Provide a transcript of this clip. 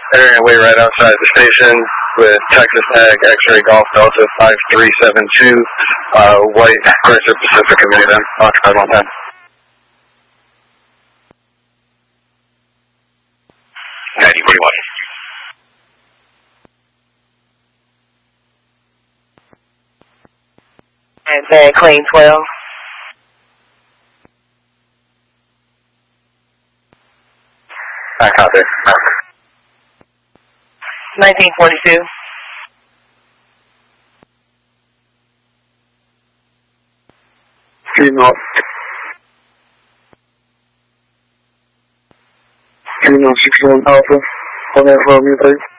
Area way right outside the station with Texas Tag X-Ray Golf Delta 5372, White Chrysler Pacifica minivan, occupied 110. And then clean 12. I copy. 1942. North. 61 Alpha, 1 F Romeo 3.